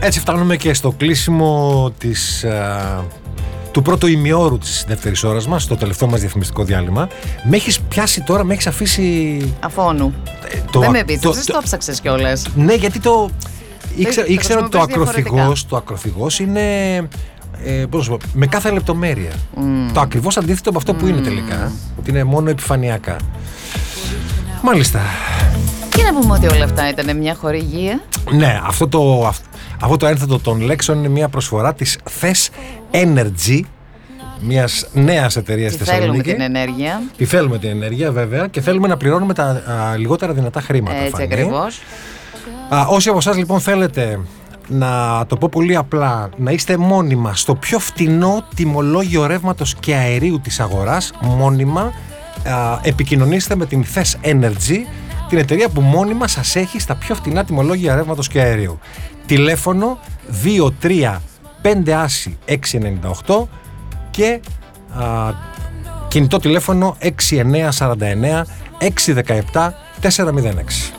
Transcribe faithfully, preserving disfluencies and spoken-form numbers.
Έτσι φτάνουμε και στο κλείσιμο της, α, του πρώτου ημιώρου της δεύτερης ώρας μας, στο τελευταίο μας διαφημιστικό διάλειμμα. Με έχεις πιάσει τώρα, με έχεις αφήσει... Αφώνου. Το, Δεν με πίστεψες, το, το ψάξες κιόλας. Ναι, γιατί το... Ήξερα, το ήξερα ότι το χρησιμοποιείς ακροθυγός, το ακροθυγός είναι... Ε, πώς να σου πω, με κάθε λεπτομέρεια. Mm. Το ακριβώς αντίθετο από αυτό που mm. είναι τελικά. Ότι είναι μόνο επιφανειακά. Μάλιστα. Και να πούμε ότι όλα αυτά ήταν μια χορηγία. Ναι, αυτό το, αυτό, αυτό το ένθετο των λέξεων είναι μια προσφορά της Θες Energy, μιας νέας εταιρείας στη Θεσσαλονίκη. Θέλουμε την ενέργεια. Τη θέλουμε την ενέργεια, βέβαια, και θέλουμε να πληρώνουμε τα α, λιγότερα δυνατά χρήματα. Έτσι ακριβώς. Α, όσοι από εσάς λοιπόν θέλετε, να το πω πολύ απλά, να είστε μόνιμα στο πιο φτηνό τιμολόγιο ρεύματος και αερίου της αγοράς, μόνιμα, α, επικοινωνήστε με την Θες Energy, την εταιρεία που μόνιμα σας έχει στα πιο φτηνά τιμολόγια ρεύματος και αερίου. Τηλέφωνο δύο τρία πέντε έξι εννιά οκτώ και α, κινητό τηλέφωνο έξι εννιά τέσσερα εννιά έξι ένα επτά τέσσερα μηδέν έξι.